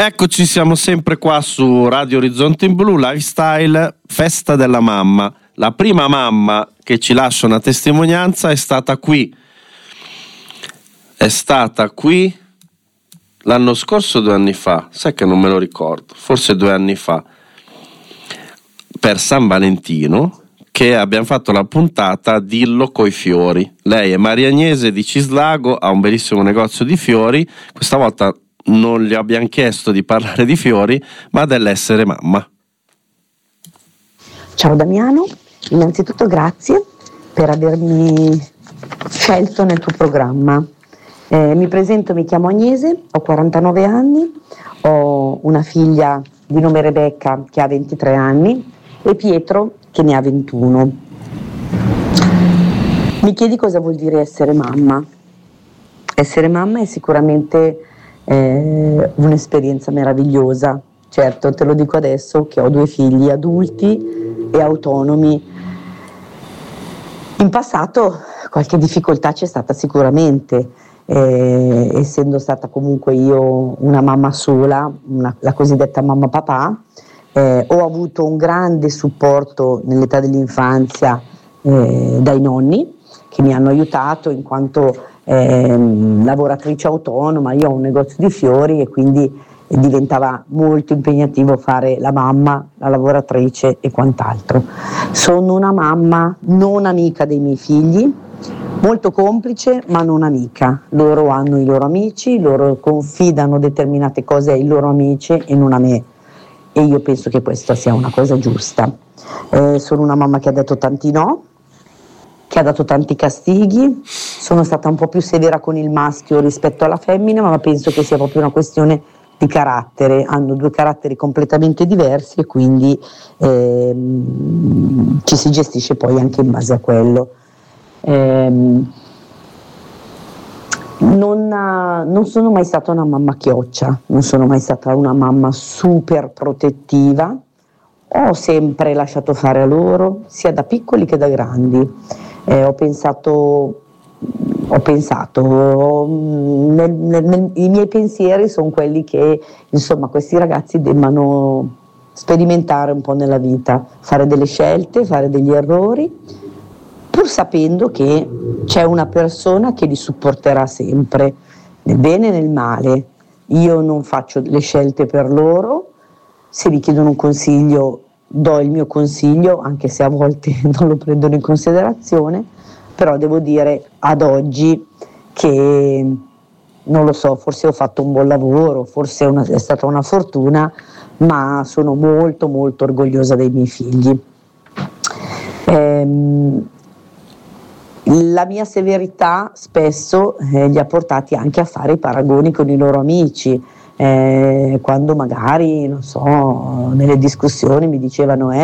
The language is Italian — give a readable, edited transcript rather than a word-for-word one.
Eccoci, siamo sempre qua su Radio Orizzonte in Blu, Lifestyle, Festa della Mamma. La prima mamma che ci lascia una testimonianza è stata qui. È stata qui l'anno scorso, 2 anni fa, sai che non me lo ricordo, forse 2 anni fa, per San Valentino, che abbiamo fatto la puntata Dillo coi fiori. Lei è Maria Agnese di Cislago, ha un bellissimo negozio di fiori. Questa volta non gli abbiamo chiesto di parlare di fiori, ma dell'essere mamma. Ciao Damiano, innanzitutto grazie per avermi scelto nel tuo programma. Mi presento, mi chiamo Agnese, ho 49 anni, ho una figlia di nome Rebecca che ha 23 anni e Pietro che ne ha 21. Mi chiedi cosa vuol dire essere mamma? Essere mamma è sicuramente un'esperienza meravigliosa. Certo, te lo dico adesso che ho 2 figli adulti e autonomi. In passato qualche difficoltà c'è stata sicuramente, essendo stata comunque io una mamma sola, la cosiddetta mamma papà. Ho avuto un grande supporto nell'età dell'infanzia dai nonni che mi hanno aiutato in quanto lavoratrice autonoma. Io ho un negozio di fiori e quindi diventava molto impegnativo fare la mamma, la lavoratrice e quant'altro. Sono una mamma non amica dei miei figli, molto complice ma non amica. Loro hanno i loro amici, loro confidano determinate cose ai loro amici e non a me, e io penso che questa sia una cosa giusta. Sono una mamma che ha detto tanti no, che ha dato tanti castighi. Sono stata un po' più severa con il maschio rispetto alla femmina, ma penso che sia proprio una questione di carattere. Hanno 2 caratteri completamente diversi e quindi ci si gestisce poi anche in base a quello. Non sono mai stata una mamma chioccia, non sono mai stata una mamma super protettiva. Ho sempre lasciato fare a loro, sia da piccoli che da grandi. I miei pensieri sono quelli che, insomma, questi ragazzi debbano sperimentare un po' nella vita, fare delle scelte, fare degli errori, pur sapendo che c'è una persona che li supporterà sempre, nel bene e nel male. Io non faccio le scelte per loro, se mi chiedono un consiglio do il mio consiglio, anche se a volte non lo prendono in considerazione, però devo dire ad oggi che, non lo so, forse ho fatto un buon lavoro, forse è stata una fortuna, ma sono molto molto orgogliosa dei miei figli. La mia severità spesso li ha portati anche a fare i paragoni con i loro amici, quando magari, non so, nelle discussioni mi dicevano